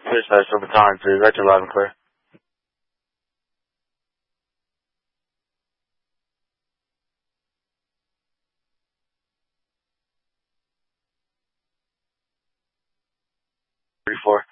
Dispatch for baton 3, vector loud and clear. 34.